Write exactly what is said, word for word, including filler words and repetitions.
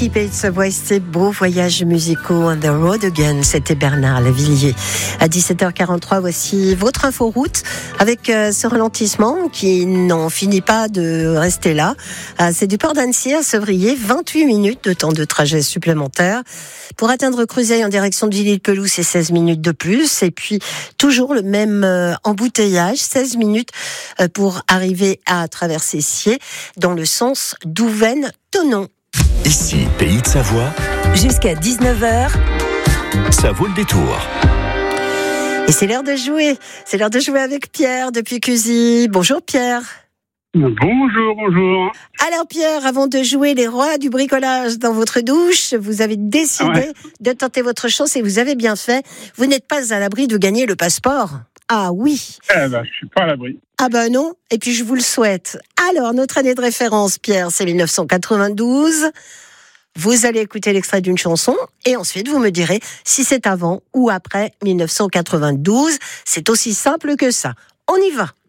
Ici Pays de Savoie, c'est Beaux Voyages musicaux on the road again. C'était Bernard Lavilliers. À dix-sept heures quarante-trois, voici votre inforoute avec euh, ce ralentissement qui n'en finit pas de rester là. Euh, c'est du port d'Annecy à Sevrier, vingt-huit minutes de temps de trajet supplémentaire. Pour atteindre Cruseille en direction de Villiers-le-Peloux, c'est seize minutes de plus. Et puis, toujours le même euh, embouteillage, seize minutes euh, pour arriver à traverser Sciez dans le sens d'Ouvennes-Thonon. Ici, Pays de Savoie, jusqu'à dix-neuf heures, ça vaut le détour. Et c'est l'heure de jouer. C'est l'heure de jouer avec Pierre depuis Cusy. Bonjour Pierre. Bonjour, bonjour. Alors Pierre, avant de jouer les rois du bricolage dans votre douche, vous avez décidé ouais. de tenter votre chance et vous avez bien fait. Vous n'êtes pas à l'abri de gagner le passeport. Ah oui. Eh ben, je suis pas à l'abri. Ah ben non, et puis je vous le souhaite. Alors, notre année de référence, Pierre, c'est dix-neuf cent quatre-vingt-douze. Vous allez écouter l'extrait d'une chanson et ensuite vous me direz si c'est avant ou après dix-neuf cent quatre-vingt-douze. C'est aussi simple que ça. On y va.